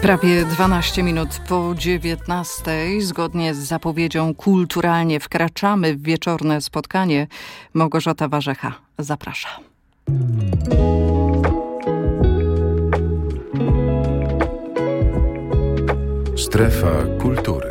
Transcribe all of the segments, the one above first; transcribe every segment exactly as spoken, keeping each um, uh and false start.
Prawie dwanaście minut po dziewiętnastej, zgodnie z zapowiedzią kulturalnie wkraczamy w wieczorne spotkanie. Małgorzata Warzecha zaprasza. Strefa kultury.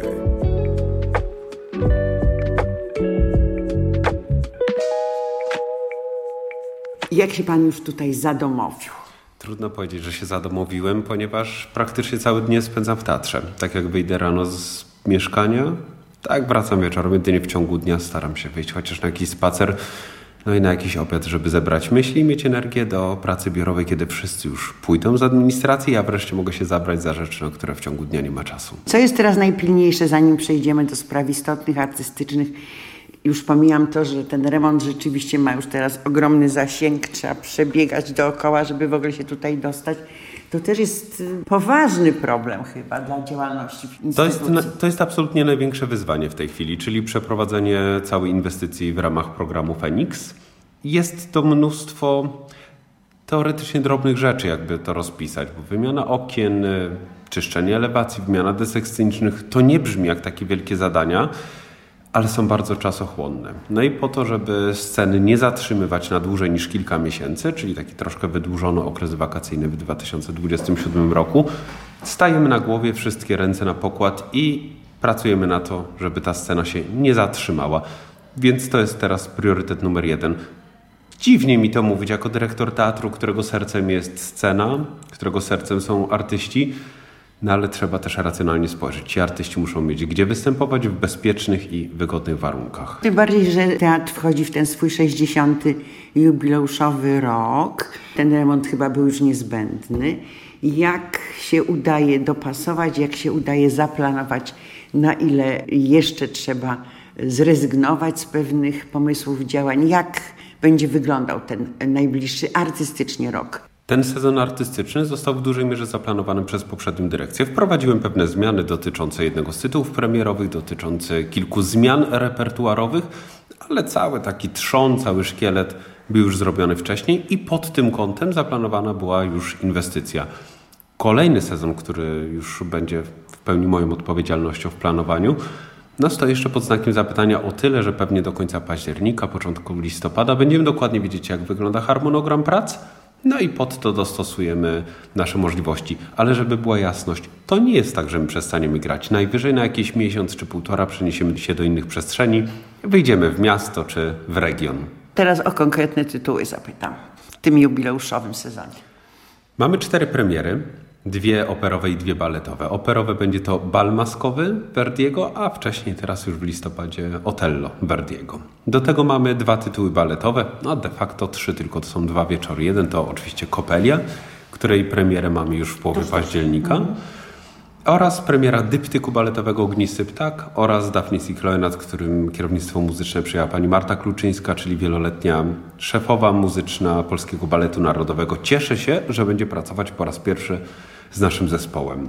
Jak się pan już tutaj zadomowił? Trudno powiedzieć, że się zadomowiłem, ponieważ praktycznie całe dnie spędzam w teatrze. Tak jak wyjdę rano z mieszkania, tak wracam wieczorem. Jedynie w ciągu dnia staram się wyjść chociaż na jakiś spacer, no i na jakiś obiad, żeby zebrać myśli i mieć energię do pracy biurowej, kiedy wszyscy już pójdą z administracji, ja wreszcie mogę się zabrać za rzeczy, na które w ciągu dnia nie ma czasu. Co jest teraz najpilniejsze, zanim przejdziemy do spraw istotnych, artystycznych? Już pomijam to, że ten remont rzeczywiście ma już teraz ogromny zasięg, trzeba przebiegać dookoła, żeby w ogóle się tutaj dostać. To też jest poważny problem chyba dla działalności instytucji. To jest, to jest absolutnie największe wyzwanie w tej chwili, czyli przeprowadzenie całej inwestycji w ramach programu Feniks. Jest to mnóstwo teoretycznie drobnych rzeczy, jakby to rozpisać, bo wymiana okien, czyszczenie elewacji, wymiana desek scenicznych, to nie brzmi jak takie wielkie zadania, ale są bardzo czasochłonne. No i po to, żeby sceny nie zatrzymywać na dłużej niż kilka miesięcy, czyli taki troszkę wydłużony okres wakacyjny w dwa tysiące dwudziestym siódmym roku, stajemy na głowie, wszystkie ręce na pokład i pracujemy na to, żeby ta scena się nie zatrzymała. Więc to jest teraz priorytet numer jeden. Dziwnie mi to mówić jako dyrektor teatru, którego sercem jest scena, którego sercem są artyści, no ale trzeba też racjonalnie spojrzeć. Ci artyści muszą mieć gdzie występować w bezpiecznych i wygodnych warunkach. Tym bardziej, że teatr wchodzi w ten swój sześćdziesiąty jubileuszowy rok. Ten remont chyba był już niezbędny. Jak się udaje dopasować, jak się udaje zaplanować, na ile jeszcze trzeba zrezygnować z pewnych pomysłów działań? Jak będzie wyglądał ten najbliższy artystycznie rok? Ten sezon artystyczny został w dużej mierze zaplanowany przez poprzednią dyrekcję. Wprowadziłem pewne zmiany dotyczące jednego z tytułów premierowych, dotyczące kilku zmian repertuarowych, ale cały taki trzon, cały szkielet był już zrobiony wcześniej i pod tym kątem zaplanowana była już inwestycja. Kolejny sezon, który już będzie w pełni moją odpowiedzialnością w planowaniu, no stoi jeszcze pod znakiem zapytania o tyle, że pewnie do końca października, początku listopada będziemy dokładnie wiedzieć, jak wygląda harmonogram prac. No i pod to dostosujemy nasze możliwości. Ale żeby była jasność, to nie jest tak, że my przestaniemy grać. Najwyżej na jakiś miesiąc czy półtora przeniesiemy się do innych przestrzeni, wyjdziemy w miasto czy w region. Teraz o konkretne tytuły zapytam w tym jubileuszowym sezonie. Mamy cztery premiery. Dwie operowe i dwie baletowe. Operowe będzie to Bal Maskowy Verdiego, a wcześniej teraz już w listopadzie Otello Verdiego. Do tego mamy dwa tytuły baletowe, no de facto trzy, tylko to są dwa wieczory. Jeden to oczywiście Coppelia, której premierę mamy już w połowie października, oraz premiera dyptyku baletowego Ognisty Ptak oraz Daphnis i Chloe, nad którym kierownictwo muzyczne przyjęła pani Marta Kluczyńska, czyli wieloletnia szefowa muzyczna Polskiego Baletu Narodowego. Cieszę się, że będzie pracować po raz pierwszy z naszym zespołem.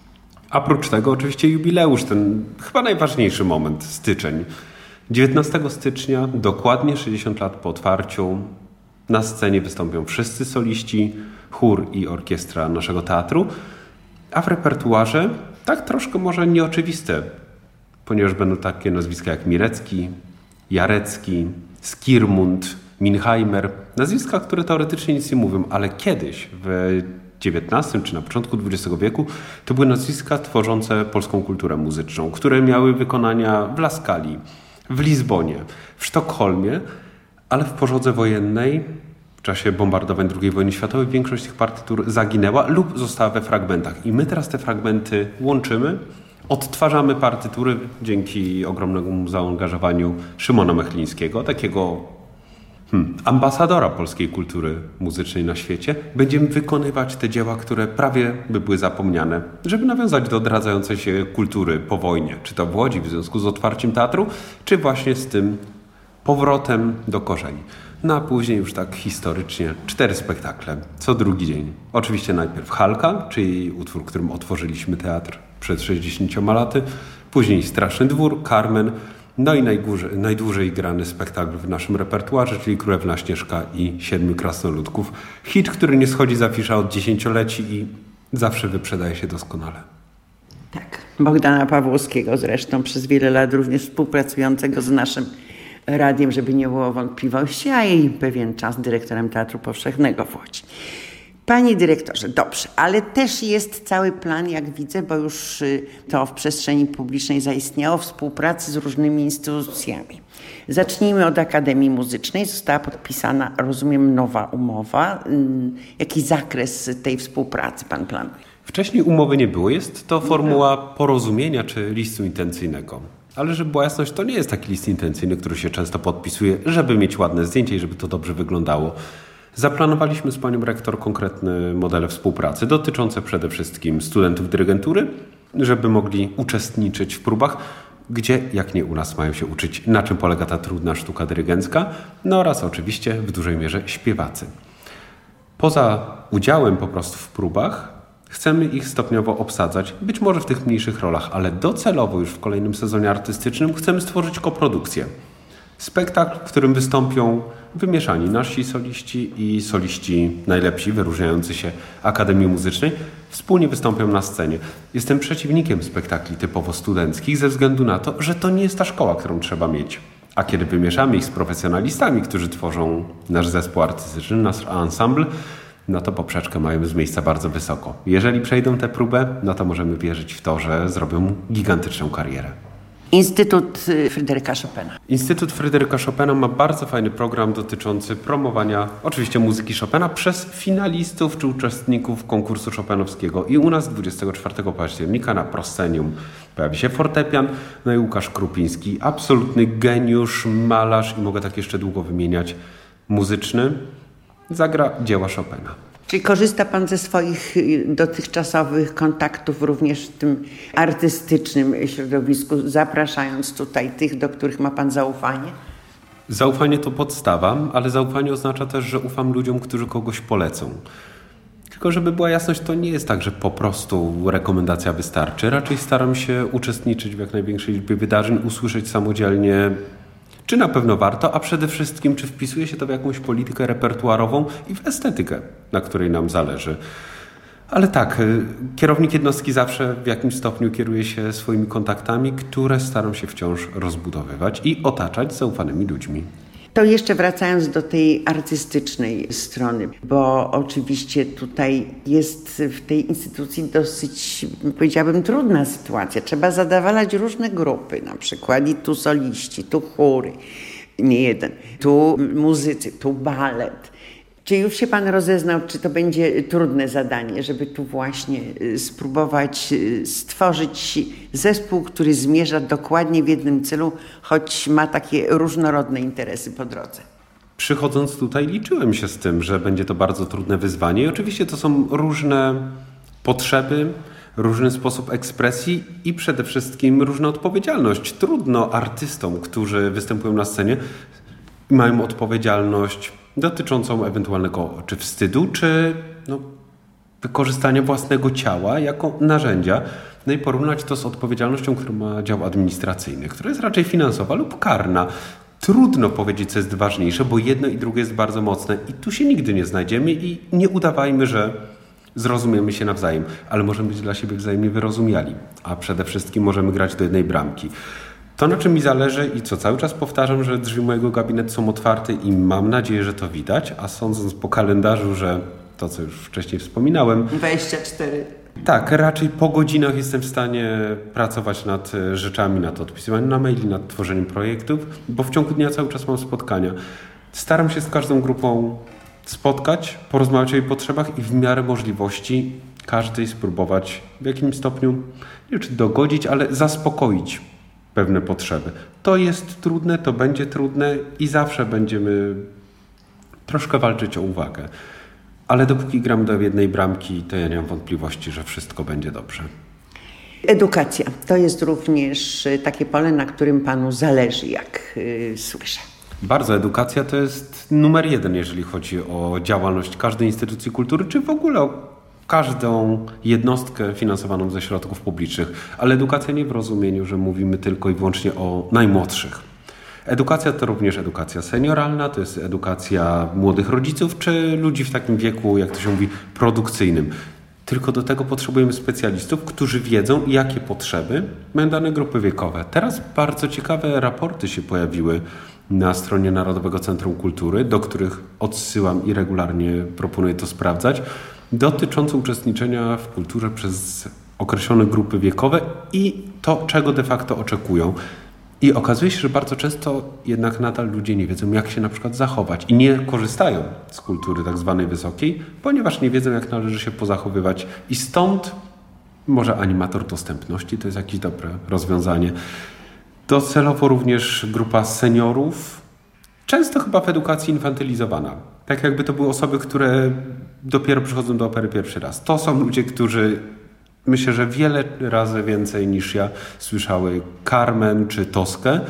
A prócz tego oczywiście jubileusz, ten chyba najważniejszy moment, styczeń. dziewiętnastego stycznia, dokładnie sześćdziesiąt lat po otwarciu, na scenie wystąpią wszyscy soliści, chór i orkiestra naszego teatru, a w repertuarze tak troszkę może nieoczywiste, ponieważ będą takie nazwiska jak Mirecki, Jarecki, Skirmund, Minheimer. Nazwiska, które teoretycznie nic nie mówią, ale kiedyś w dziewiętnastym czy na początku dwudziestego wieku to były nazwiska tworzące polską kulturę muzyczną, które miały wykonania w Laskali, w Lizbonie, w Sztokholmie, ale w pożodze wojennej w czasie bombardowań drugiej wojny światowej większość tych partytur zaginęła lub została we fragmentach. I my teraz te fragmenty łączymy, odtwarzamy partytury dzięki ogromnemu zaangażowaniu Szymona Mechlińskiego, takiego hmm, ambasadora polskiej kultury muzycznej na świecie. Będziemy wykonywać te dzieła, które prawie by były zapomniane, żeby nawiązać do odradzającej się kultury po wojnie, czy to w Łodzi w związku z otwarciem teatru, czy właśnie z tym powrotem do korzeni. No a później już tak historycznie cztery spektakle, co drugi dzień. Oczywiście najpierw Halka, czyli utwór, którym otworzyliśmy teatr przed sześćdziesięcioma laty. Później Straszny Dwór, Carmen, no i najdłużej, najdłużej grany spektakl w naszym repertuarze, czyli Królewna Śnieżka i Siedmiu Krasnoludków. Hit, który nie schodzi z afisza od dziesięcioleci i zawsze wyprzedaje się doskonale. Tak, Bogdana Pawłowskiego zresztą przez wiele lat również współpracującego z naszym radiem, żeby nie było wątpliwości, a i pewien czas dyrektorem Teatru Powszechnego w Łodzi. Panie dyrektorze, dobrze, ale też jest cały plan, jak widzę, bo już to w przestrzeni publicznej zaistniało, współpracy z różnymi instytucjami. Zacznijmy od Akademii Muzycznej. Została podpisana, rozumiem, nowa umowa. Jaki zakres tej współpracy pan planuje? Wcześniej umowy nie było. Jest to formuła porozumienia czy listu intencyjnego. Ale żeby była jasność, to nie jest taki list intencyjny, który się często podpisuje, żeby mieć ładne zdjęcie i żeby to dobrze wyglądało. Zaplanowaliśmy z panią rektor konkretne modele współpracy dotyczące przede wszystkim studentów dyrygentury, żeby mogli uczestniczyć w próbach, gdzie, jak nie u nas, mają się uczyć, na czym polega ta trudna sztuka dyrygencka, no oraz oczywiście w dużej mierze śpiewacy. Poza udziałem po prostu w próbach chcemy ich stopniowo obsadzać, być może w tych mniejszych rolach, ale docelowo już w kolejnym sezonie artystycznym chcemy stworzyć koprodukcję. Spektakl, w którym wystąpią wymieszani nasi soliści i soliści najlepsi, wyróżniający się Akademii Muzycznej, wspólnie wystąpią na scenie. Jestem przeciwnikiem spektakli typowo studenckich ze względu na to, że to nie jest ta szkoła, którą trzeba mieć. A kiedy wymieszamy ich z profesjonalistami, którzy tworzą nasz zespół artystyczny, nasz ensemble, no to poprzeczkę mają z miejsca bardzo wysoko. Jeżeli przejdą tę próbę, no to możemy wierzyć w to, że zrobią gigantyczną karierę. Instytut Fryderyka Chopina. Instytut Fryderyka Chopina ma bardzo fajny program dotyczący promowania oczywiście muzyki Chopina przez finalistów czy uczestników konkursu chopinowskiego. I u nas dwudziestego czwartego października na proscenium pojawi się fortepian, no i Łukasz Krupiński, absolutny geniusz, malarz i mogę tak jeszcze długo wymieniać, muzyczny, zagra dzieła Chopina. Czyli korzysta pan ze swoich dotychczasowych kontaktów również w tym artystycznym środowisku, zapraszając tutaj tych, do których ma pan zaufanie? Zaufanie to podstawa, ale zaufanie oznacza też, że ufam ludziom, którzy kogoś polecą. Tylko żeby była jasność, to nie jest tak, że po prostu rekomendacja wystarczy. Raczej staram się uczestniczyć w jak największej liczbie wydarzeń, usłyszeć samodzielnie, czy na pewno warto, a przede wszystkim, czy wpisuje się to w jakąś politykę repertuarową i w estetykę, na której nam zależy. Ale tak, kierownik jednostki zawsze w jakimś stopniu kieruje się swoimi kontaktami, które staram się wciąż rozbudowywać i otaczać zaufanymi ludźmi. To jeszcze wracając do tej artystycznej strony, bo oczywiście tutaj jest w tej instytucji dosyć, powiedziałabym, trudna sytuacja. Trzeba zadawalać różne grupy, na przykład i tu soliści, tu chóry, nie jeden, tu muzycy, tu balet. Czy już się pan rozeznał, czy to będzie trudne zadanie, żeby tu właśnie spróbować stworzyć zespół, który zmierza dokładnie w jednym celu, choć ma takie różnorodne interesy po drodze? Przychodząc tutaj liczyłem się z tym, że będzie to bardzo trudne wyzwanie i oczywiście to są różne potrzeby, różny sposób ekspresji i przede wszystkim różna odpowiedzialność. Trudno artystom, którzy występują na scenie, mają odpowiedzialność dotyczącą ewentualnego czy wstydu, czy no, wykorzystania własnego ciała jako narzędzia. No i porównać to z odpowiedzialnością, którą ma dział administracyjny, która jest raczej finansowa lub karna. Trudno powiedzieć, co jest ważniejsze, bo jedno i drugie jest bardzo mocne i tu się nigdy nie znajdziemy i nie udawajmy, że zrozumiemy się nawzajem, ale możemy być dla siebie wzajemnie wyrozumiali, a przede wszystkim możemy grać do jednej bramki. To, na czym mi zależy i co cały czas powtarzam, że drzwi mojego gabinetu są otwarte i mam nadzieję, że to widać, a sądząc po kalendarzu, że to, co już wcześniej wspominałem... dwadzieścia cztery. Tak, raczej po godzinach jestem w stanie pracować nad rzeczami, nad odpisywaniem na maili, nad tworzeniem projektów, bo w ciągu dnia cały czas mam spotkania. Staram się z każdą grupą spotkać, porozmawiać o jej potrzebach i w miarę możliwości każdej spróbować w jakimś stopniu, nie wiem czy dogodzić, ale zaspokoić pewne potrzeby. To jest trudne, to będzie trudne i zawsze będziemy troszkę walczyć o uwagę. Ale dopóki gram do jednej bramki, to ja nie mam wątpliwości, że wszystko będzie dobrze. Edukacja. To jest również takie pole, na którym panu zależy, jak yy, słyszę. Bardzo. Edukacja to jest numer jeden, jeżeli chodzi o działalność każdej instytucji kultury, czy w ogóle o każdą jednostkę finansowaną ze środków publicznych. Ale edukacja nie w rozumieniu, że mówimy tylko i wyłącznie o najmłodszych. Edukacja to również edukacja senioralna, to jest edukacja młodych rodziców, czy ludzi w takim wieku, jak to się mówi, produkcyjnym. tylko do tego potrzebujemy specjalistów, którzy wiedzą, jakie potrzeby mają dane grupy wiekowe. Teraz bardzo ciekawe raporty się pojawiły na stronie Narodowego Centrum Kultury, do których odsyłam i regularnie proponuję to sprawdzać, dotyczące uczestniczenia w kulturze przez określone grupy wiekowe i to, czego de facto oczekują. I okazuje się, że bardzo często jednak nadal ludzie nie wiedzą, jak się na przykład zachować i nie korzystają z kultury tak zwanej wysokiej, ponieważ nie wiedzą, jak należy się pozachowywać. I stąd może animator dostępności to jest jakieś dobre rozwiązanie. Docelowo również grupa seniorów, często chyba w edukacji infantylizowana. Tak jakby to były osoby, które dopiero przychodzą do opery pierwszy raz. To są ludzie, którzy myślę, że wiele razy więcej niż ja słyszały Carmen czy Toskę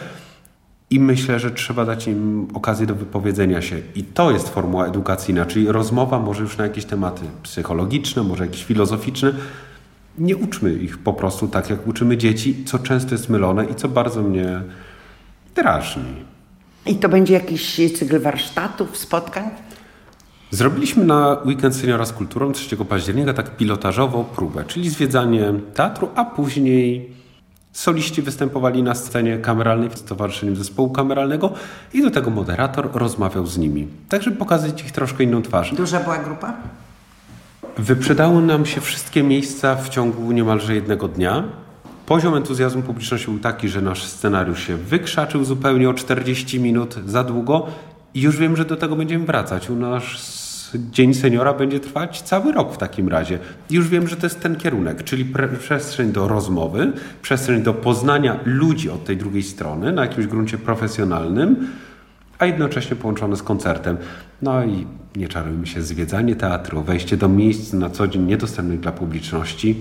i myślę, że trzeba dać im okazję do wypowiedzenia się. I to jest formuła edukacyjna, czyli rozmowa może już na jakieś tematy psychologiczne, może jakieś filozoficzne. Nie uczmy ich po prostu tak, jak uczymy dzieci, co często jest mylone i co bardzo mnie drażni. I to będzie jakiś cykl warsztatów, spotkań? Zrobiliśmy na Weekend Seniora z Kulturą trzeciego października tak pilotażową próbę, czyli zwiedzanie teatru, a później soliści występowali na scenie kameralnej w stowarzyszeniu zespołu kameralnego i do tego moderator rozmawiał z nimi. Tak, żeby pokazać ich troszkę inną twarz. Duża była grupa? Wyprzedały nam się wszystkie miejsca w ciągu niemalże jednego dnia. Poziom entuzjazmu publiczności był taki, że nasz scenariusz się wykrzaczył zupełnie o czterdzieści minut za długo i już wiem, że do tego będziemy wracać. U nas Dzień Seniora będzie trwać cały rok w takim razie. I już wiem, że to jest ten kierunek, czyli pre- przestrzeń do rozmowy, przestrzeń do poznania ludzi od tej drugiej strony na jakimś gruncie profesjonalnym, a jednocześnie połączone z koncertem. No i nie czarujmy się, zwiedzanie teatru, wejście do miejsc na co dzień niedostępnych dla publiczności,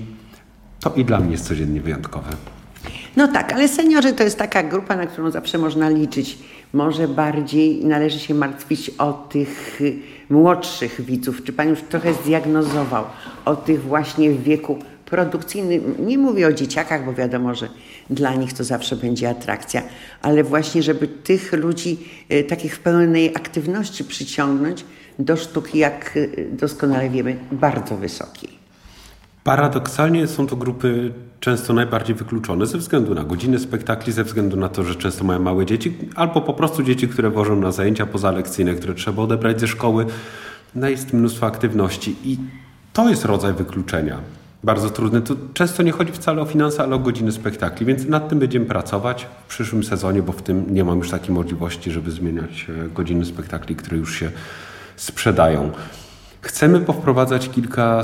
to i dla mnie jest codziennie wyjątkowe. No tak, ale seniorzy to jest taka grupa, na którą zawsze można liczyć. Może bardziej należy się martwić o tych młodszych widzów. Czy pan już trochę zdiagnozował o tych właśnie w wieku produkcyjnym? Nie mówię o dzieciakach, bo wiadomo, że dla nich to zawsze będzie atrakcja, ale właśnie, żeby tych ludzi y, takich w pełnej aktywności przyciągnąć do sztuki, jak y, doskonale wiemy, bardzo wysokiej. Paradoksalnie są to grupy często najbardziej wykluczone ze względu na godziny spektakli, ze względu na to, że często mają małe dzieci, albo po prostu dzieci, które wożą na zajęcia pozalekcyjne, które trzeba odebrać ze szkoły. No jest mnóstwo aktywności i to jest rodzaj wykluczenia. Bardzo trudny. Tu często nie chodzi wcale o finanse, ale o godziny spektakli, więc nad tym będziemy pracować w przyszłym sezonie, bo w tym nie mam już takiej możliwości, żeby zmieniać godziny spektakli, które już się sprzedają. Chcemy powprowadzać kilka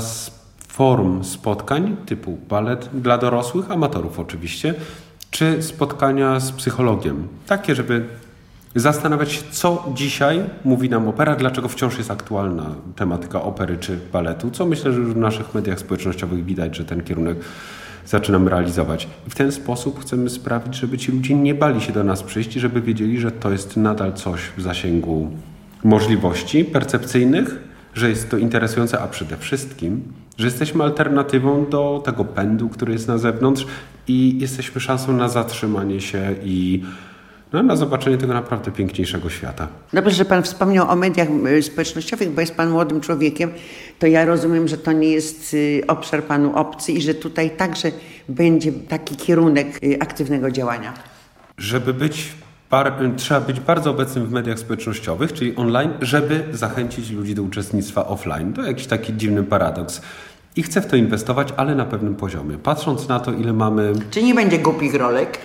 form spotkań typu balet dla dorosłych, amatorów oczywiście, czy spotkania z psychologiem. Takie, żeby zastanawiać się, co dzisiaj mówi nam opera, dlaczego wciąż jest aktualna tematyka opery czy baletu, co myślę, że już w naszych mediach społecznościowych widać, że ten kierunek zaczynamy realizować. I w ten sposób chcemy sprawić, żeby ci ludzie nie bali się do nas przyjść i żeby wiedzieli, że to jest nadal coś w zasięgu możliwości percepcyjnych, że jest to interesujące, a przede wszystkim, że jesteśmy alternatywą do tego pędu, który jest na zewnątrz i jesteśmy szansą na zatrzymanie się i no, na zobaczenie tego naprawdę piękniejszego świata. Dobrze, że pan wspomniał o mediach społecznościowych, bo jest pan młodym człowiekiem, to ja rozumiem, że to nie jest obszar panu obcy i że tutaj także będzie taki kierunek aktywnego działania. Żeby być Bar- trzeba być bardzo obecnym w mediach społecznościowych, czyli online, żeby zachęcić ludzi do uczestnictwa offline. To jakiś taki dziwny paradoks. I chcę w to inwestować, ale na pewnym poziomie. Patrząc na to, ile mamy... Czy nie będzie głupich rolek?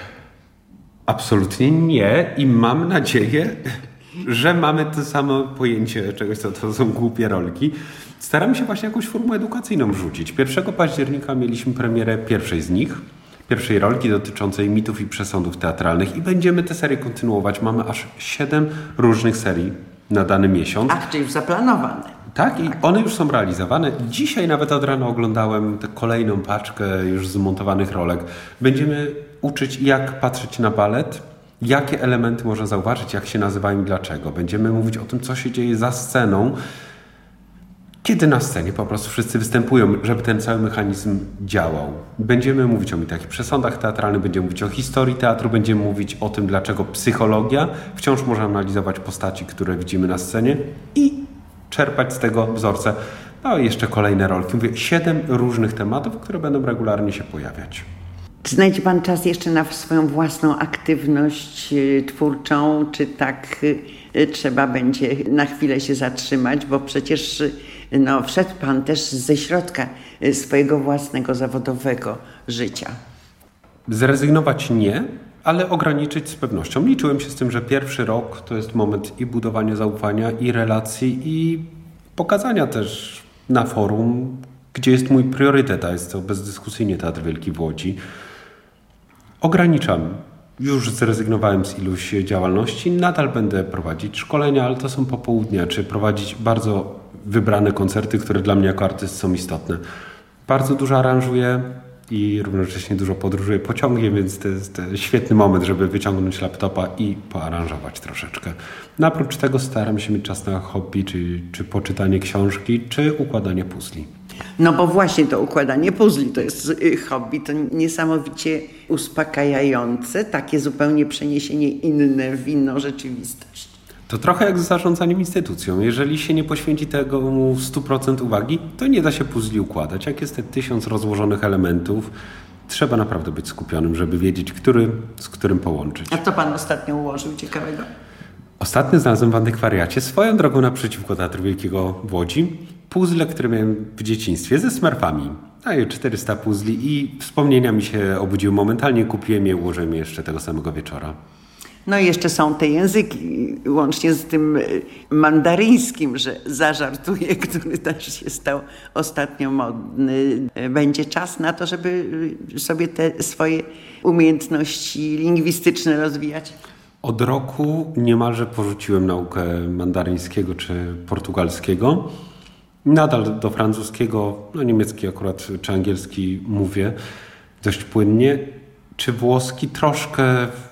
Absolutnie nie. I mam nadzieję, że mamy to samo pojęcie czegoś, co to są głupie rolki. Staramy się właśnie jakąś formę edukacyjną rzucić. pierwszego października mieliśmy premierę pierwszej z nich. Pierwszej rolki dotyczącej mitów i przesądów teatralnych i będziemy tę serię kontynuować. Mamy aż siedem różnych serii na dany miesiąc. Ach, czyli już zaplanowane. Tak, i one już są realizowane. Dzisiaj nawet od rana oglądałem tę kolejną paczkę już zmontowanych rolek. Będziemy uczyć, jak patrzeć na balet, jakie elementy można zauważyć, jak się nazywają i dlaczego. Będziemy mówić o tym, co się dzieje za sceną, kiedy na scenie po prostu wszyscy występują, żeby ten cały mechanizm działał. Będziemy mówić o mitach i przesądach teatralnych, będziemy mówić o historii teatru, będziemy mówić o tym, dlaczego psychologia wciąż może analizować postaci, które widzimy na scenie i czerpać z tego wzorce. No i jeszcze kolejne rolki. Mówię, siedem różnych tematów, które będą regularnie się pojawiać. Czy znajdzie Pan czas jeszcze na swoją własną aktywność twórczą, czy tak trzeba będzie na chwilę się zatrzymać, bo przecież no, wszedł Pan też ze środka swojego własnego zawodowego życia. Zrezygnować nie, ale ograniczyć z pewnością. Liczyłem się z tym, że pierwszy rok to jest moment i budowania zaufania, i relacji, i pokazania też na forum, gdzie jest mój priorytet, a jest to bezdyskusyjnie Teatr Wielki w Łodzi. Ograniczam. Już zrezygnowałem z iluś działalności. Nadal będę prowadzić szkolenia, ale to są popołudnia, czy prowadzić bardzo wybrane koncerty, które dla mnie jako artyst są istotne. Bardzo dużo aranżuję i równocześnie dużo podróżuję pociągiem, więc to jest świetny moment, żeby wyciągnąć laptopa i poaranżować troszeczkę. No, oprócz tego staram się mieć czas na hobby, czy, czy poczytanie książki, czy układanie puzli. No bo właśnie to układanie puzli to jest hobby, to niesamowicie uspokajające, takie zupełnie przeniesienie inne w inną rzeczywistość. To trochę jak z zarządzaniem instytucją. Jeżeli się nie poświęci tego sto procent uwagi, to nie da się puzli układać. Jak jest te tysiąc rozłożonych elementów, trzeba naprawdę być skupionym, żeby wiedzieć, który z którym połączyć. A co Pan ostatnio ułożył ciekawego? Ostatnio znalazłem w antykwariacie, swoją drogą naprzeciwko Teatru Wielkiego w Łodzi, puzzle, które miałem w dzieciństwie ze Smurfami. Daję czterysta puzli i wspomnienia mi się obudziły momentalnie. Kupiłem je, ułożyłem je jeszcze tego samego wieczora. No i jeszcze są te języki, łącznie z tym mandaryńskim, że zażartuję, który też się stał ostatnio modny. Będzie czas na to, żeby sobie te swoje umiejętności lingwistyczne rozwijać? Od roku niemalże porzuciłem naukę mandaryńskiego czy portugalskiego. Nadal do francuskiego, no niemiecki akurat, czy angielski mówię dość płynnie. Czy włoski troszkę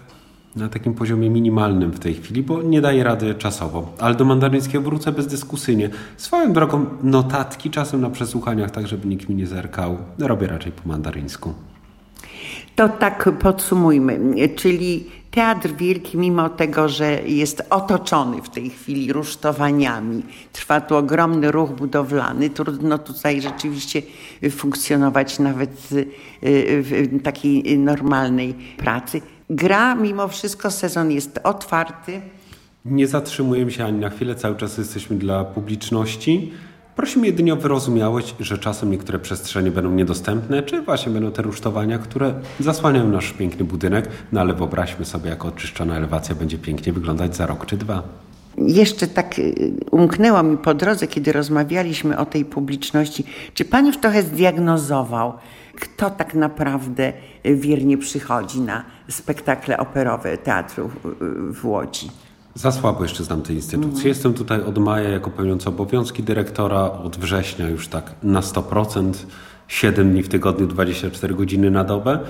na takim poziomie minimalnym w tej chwili, bo nie daję rady czasowo. Ale do mandaryńskiego wrócę bezdyskusyjnie. Swoją drogą notatki czasem na przesłuchaniach, tak żeby nikt mi nie zerkał. Robię raczej po mandaryńsku. To tak podsumujmy, czyli Teatr Wielki, mimo tego, że jest otoczony w tej chwili rusztowaniami, trwa tu ogromny ruch budowlany, trudno tutaj rzeczywiście funkcjonować nawet w takiej normalnej pracy. Gra mimo wszystko, sezon jest otwarty. Nie zatrzymujemy się ani na chwilę, cały czas jesteśmy dla publiczności. Prosimy jedynie o wyrozumiałość, że czasem niektóre przestrzenie będą niedostępne, czy właśnie będą te rusztowania, które zasłaniają nasz piękny budynek, no ale wyobraźmy sobie, jak oczyszczona elewacja będzie pięknie wyglądać za rok czy dwa. Jeszcze tak umknęło mi po drodze, kiedy rozmawialiśmy o tej publiczności, czy Pan już trochę zdiagnozował, kto tak naprawdę wiernie przychodzi na spektakle operowe Teatru w Łodzi? Za słabo jeszcze znam tej instytucji. Mhm. Jestem tutaj od maja jako pełniący obowiązki dyrektora, od września już tak na sto procent, siedem dni w tygodniu, dwadzieścia cztery godziny na dobę.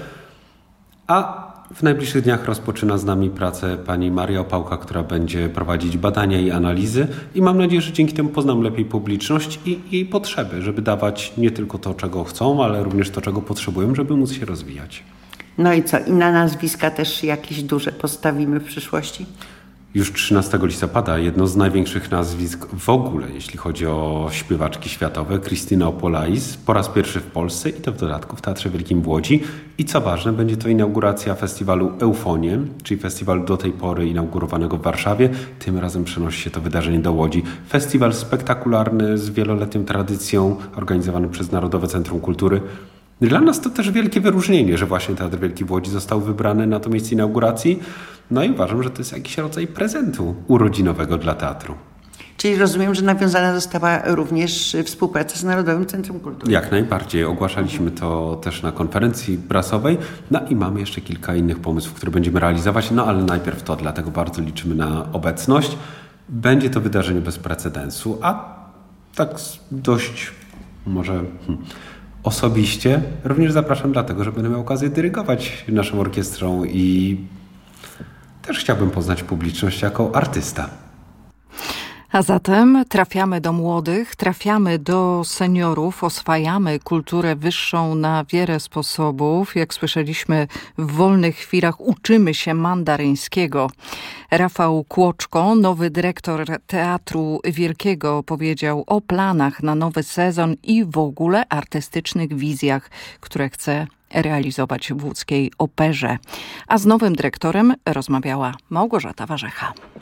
A w najbliższych dniach rozpoczyna z nami pracę pani Maria Opałka, która będzie prowadzić badania i analizy i mam nadzieję, że dzięki temu poznam lepiej publiczność i jej potrzeby, żeby dawać nie tylko to, czego chcą, ale również to, czego potrzebują, żeby móc się rozwijać. No i co? I na nazwiska też jakieś duże postawimy w przyszłości? Już trzynastego listopada jedno z największych nazwisk w ogóle, jeśli chodzi o śpiewaczki światowe, Krystyna Opolais, po raz pierwszy w Polsce i to w dodatku w Teatrze Wielkim w Łodzi. I co ważne, będzie to inauguracja festiwalu Eufonie, czyli festiwalu do tej pory inaugurowanego w Warszawie. Tym razem przenosi się to wydarzenie do Łodzi. Festiwal spektakularny z wieloletnią tradycją, organizowany przez Narodowe Centrum Kultury. Dla nas to też wielkie wyróżnienie, że właśnie Teatr Wielki w Łodzi został wybrany na to miejsce inauguracji. No i uważam, że to jest jakiś rodzaj prezentu urodzinowego dla teatru. Czyli rozumiem, że nawiązana została również współpraca z Narodowym Centrum Kultury. Jak najbardziej. Ogłaszaliśmy to też na konferencji prasowej. No i mamy jeszcze kilka innych pomysłów, które będziemy realizować. No ale najpierw to, dlatego bardzo liczymy na obecność. Będzie to wydarzenie bez precedensu, a tak dość może... Hmm, osobiście również zapraszam dlatego, że będę miał okazję dyrygować naszą orkiestrą i też chciałbym poznać publiczność jako artysta. A zatem trafiamy do młodych, trafiamy do seniorów, oswajamy kulturę wyższą na wiele sposobów. Jak słyszeliśmy, w wolnych chwilach uczymy się mandaryńskiego. Rafał Kłoczko, nowy dyrektor Teatru Wielkiego, powiedział o planach na nowy sezon i w ogóle artystycznych wizjach, które chce realizować w łódzkiej operze. A z nowym dyrektorem rozmawiała Małgorzata Warzecha.